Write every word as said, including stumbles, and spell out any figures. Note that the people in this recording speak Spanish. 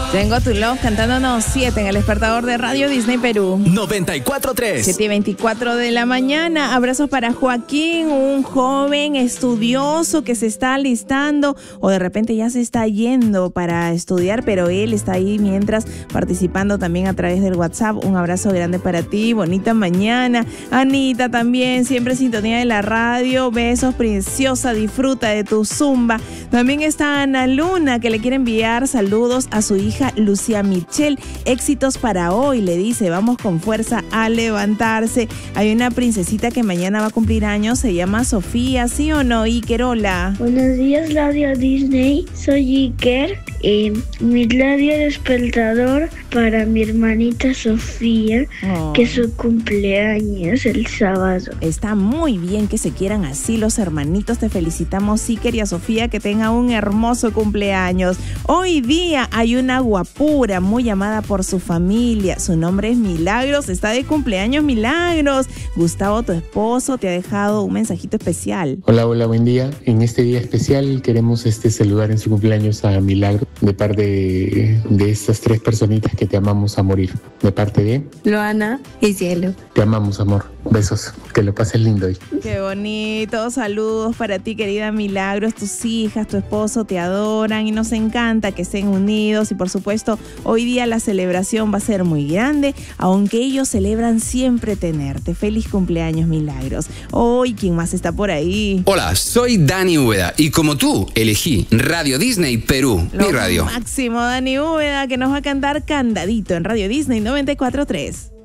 Tengo tu love cantándonos siete en el despertador de Radio Disney Perú. noventa y cuatro punto tres. siete y veinticuatro de la mañana. Abrazos para Joaquín, un joven estudioso que se está alistando o de repente ya se está yendo para estudiar, pero él está ahí mientras participando también a través del WhatsApp. Un abrazo grande para ti, bonita mañana. Anita también, siempre en sintonía de la radio. Besos, preciosa, disfruta de tu zumba. También está Ana Luna, que le quiere enviar saludos a su hija Lucía Michelle. Éxitos para hoy, le dice, vamos con fuerza a levantarse. Hay una princesita que mañana va a cumplir años, se llama Sofía, ¿sí o no, Iker? Hola. Buenos días, Radio Disney, soy Iker. Eh, mi radio despertador para mi hermanita Sofía, oh. que su cumpleaños el sábado. Está muy bien que se quieran así los hermanitos. Te felicitamos, Iker, y a Sofía, que tenga un hermoso cumpleaños. Hoy día hay una guapura muy amada por su familia. Su nombre es Milagros. Está de cumpleaños, Milagros. Gustavo, tu esposo, te ha dejado un mensajito especial. Hola, hola, buen día. En este día especial queremos este saludar en su cumpleaños a Milagros, de parte de, de estas tres personitas que te amamos a morir. De parte de Loana y Cielo. Te amamos, amor. Besos. Que lo pases lindo hoy. Qué bonito. Saludos para ti, querida Milagros. Tus hijas, tu esposo te adoran y nos encanta que estén unidos. Y por supuesto, hoy día la celebración va a ser muy grande, aunque ellos celebran siempre tenerte. Feliz cumpleaños, Milagros. Hoy, ¿quién más está por ahí? Hola, soy Dani Úbeda y como tú, elegí Radio Disney Perú, Lo mi radio. Máximo, Dani Úbeda, que nos va a cantar Candadito en Radio Disney noventa y cuatro punto tres.